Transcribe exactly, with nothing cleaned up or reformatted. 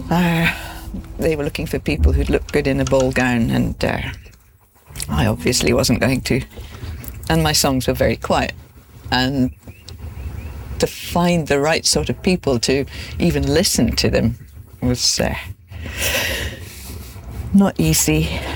Uh, they were looking for people who'd look good in a ball gown, and uh, I obviously wasn't going to. And my songs were very quiet. And to find the right sort of people to even listen to them was uh, not easy.